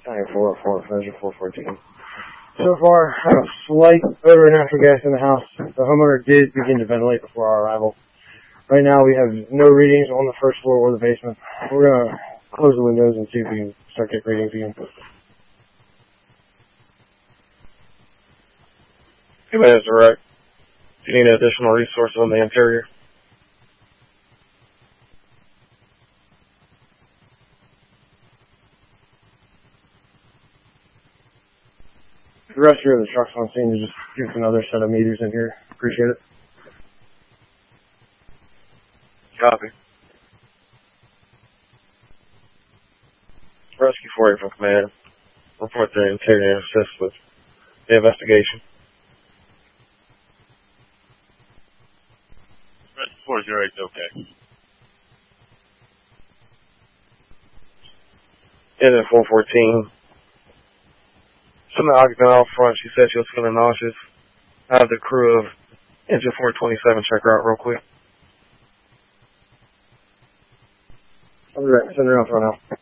Tank 404, Measure 414. So far, I have a slight odor of natural gas in the house. The homeowner did begin to ventilate before our arrival. Right now, we have no readings on the first floor or the basement. We're going to close the windows and see if we can start getting readings again. 2 minutes direct. Do you need additional resources on the interior? The rest of the trucks on scene to just give us another set of meters in here. Appreciate it. Copy. Rescue 40 from command. Report the interior and assist with the investigation. Rescue 408 is okay. Engine 414. Some of the occupant out front, she said she was feeling nauseous. I have the crew of Engine 427 check her out real quick. I'll be right. Send her out for now.